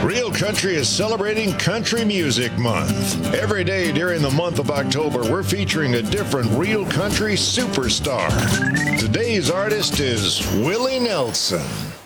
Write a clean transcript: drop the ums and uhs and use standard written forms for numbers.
Real Country is celebrating Country Music Month. Every day during the month of October, we're featuring a different Real Country superstar. Today's artist is Willie Nelson.